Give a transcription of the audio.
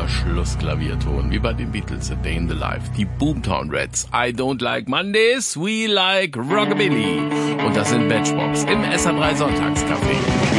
schöner Schlussklavierton, wie bei den Beatles, A Day in the Life. Die Boomtown Rats, I don't like Mondays, we like Rockabilly. Und das sind Matchbox im SA3 Sonntagscafé.